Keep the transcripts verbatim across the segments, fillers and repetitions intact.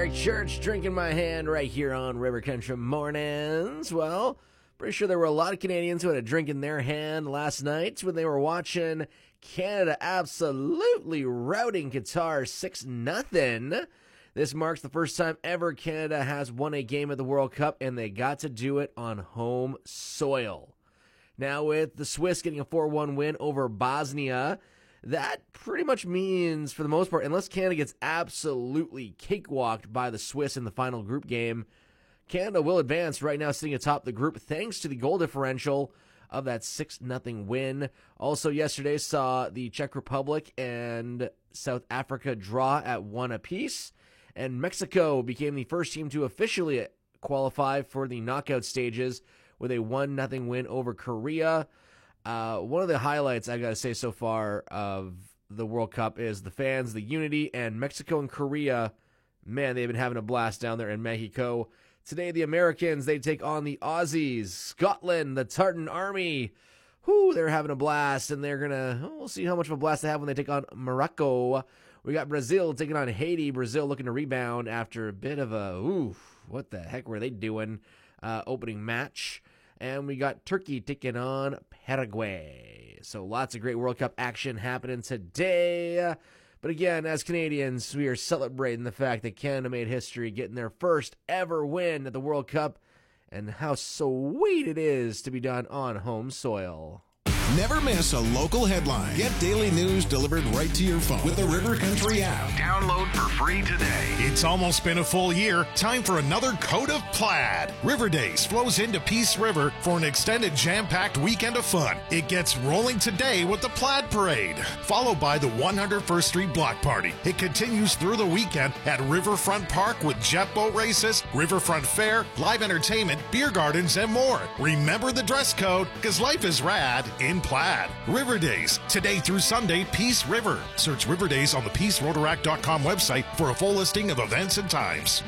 Eric Church drinking my hand right here on River Country Mornings. Well, pretty sure there were a lot of Canadians who had a drink in their hand last night when they were watching Canada absolutely routing Qatar six nothing. This marks the first time ever Canada has won a game at the World Cup, and they got to do it on home soil. Now, with the Swiss getting a four one win over Bosnia, that pretty much means, for the most part, unless Canada gets absolutely cakewalked by the Swiss in the final group game, Canada will advance right now, sitting atop the group thanks to the goal differential of that six nothing win. Also, yesterday saw the Czech Republic and South Africa draw at one apiece, and Mexico became the first team to officially qualify for the knockout stages with a one nothing win over Korea. Uh, one of the highlights I gotta say so far of the World Cup is the fans, the unity, and Mexico and Korea. Man, they've been having a blast down there in Mexico. Today, the Americans, they take on the Aussies. Scotland, the Tartan Army. Whoo, they're having a blast, and they're gonna, oh, we'll see how much of a blast they have when they take on Morocco. We got Brazil taking on Haiti. Brazil looking to rebound after a bit of a, ooh, what the heck were they doing? Uh, opening match. And we got Turkey taking on Paraguay. So lots of great World Cup action happening today. But again, as Canadians, we are celebrating the fact that Canada made history, getting their first ever win at the World Cup, and how sweet it is to be done on home soil. Never miss a local headline. Get daily news delivered right to your phone with the River Country app. Download for free today. It's almost been a full year. Time for another coat of plaid. River Days flows into Peace River for an extended jam-packed weekend of fun. It gets rolling today with the Plaid Parade, followed by the one hundred first Street Block Party. It continues through the weekend at Riverfront Park with jet boat races, Riverfront Fair, live entertainment, beer gardens, and more. Remember the dress code, because life is rad in plaid. River Days, today through Sunday, Peace River. Search River Days on the peace rotaract dot com website for a full listing of events and times.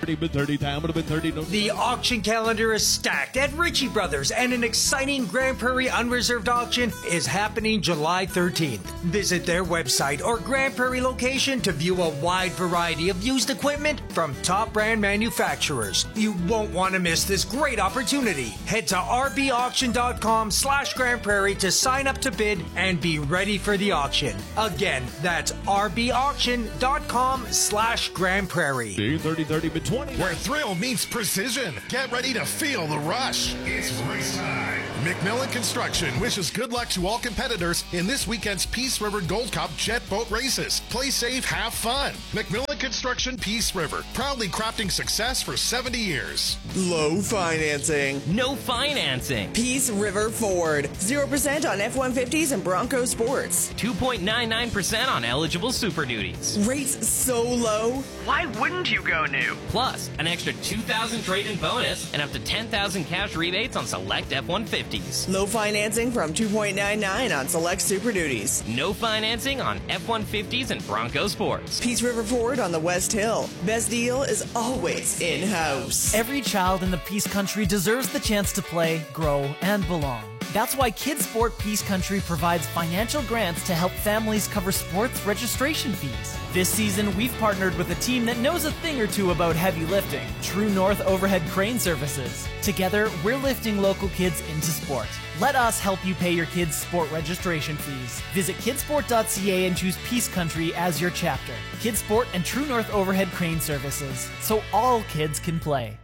The auction calendar is stacked at Ritchie Brothers, and an exciting Grand Prairie Unreserved auction is happening July thirteenth. Visit their website or Grand Prairie location to view a wide variety of used equipment from top brand manufacturers. You won't want to miss this great opportunity. Head to r b auction dot com slash Grand Prairie to sign up to bid and be ready for the auction. Again, that's r b auction dot com slash Grand Prairie. Where thrill meets precision. Get ready to feel the rush. It's race time. McMillan Construction wishes good luck to all competitors in this weekend's Peace River Gold Cup jet boat races. Play safe, have fun. McMillan Construction, Peace River, proudly crafting success for seventy years. Low financing. No financing. Peace River Ford. zero percent on F one fifties and Bronco Sports. two point nine nine percent on eligible Super Duties. Rates so low. Why wouldn't you go new? Plus, an extra two thousand trade-in bonus and up to ten thousand cash rebates on select F one fifties. Low financing from two point nine nine on select Super Duties. No financing on F one fifties and Bronco Sports. Peace River Ford on the West Hill. Best deal is always in-house. Every child in the Peace Country deserves the chance to play, grow, and belong. That's why Kids Sport Peace Country provides financial grants to help families cover sports registration fees. This season, we've partnered with a team that knows a thing or two about heavy lifting, True North Overhead Crane Services. Together, we're lifting local kids into sport. Let us help you pay your kids' sport registration fees. Visit kidsport dot c a and choose Peace Country as your chapter. Kids Sport and True North Overhead Crane Services, so all kids can play.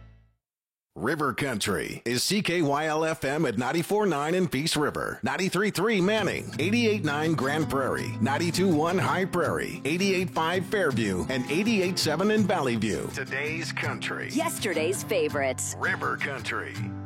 River Country is C K Y L F M at ninety-four point nine in Peace River, ninety-three point three Manning, eighty-eight point nine Grand Prairie, ninety-two point one High Prairie, eighty-eight point five Fairview, and eighty-eight point seven in Valley View. Today's country. Yesterday's favorites. River Country.